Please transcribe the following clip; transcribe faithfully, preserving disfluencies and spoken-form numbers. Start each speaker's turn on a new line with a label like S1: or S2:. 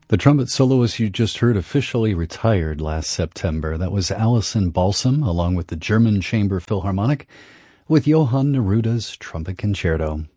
S1: The trumpet soloist you just heard officially retired last September. That was Alison Balsam, along with the German Chamber Philharmonic, with Johann Neruda's Trumpet Concerto.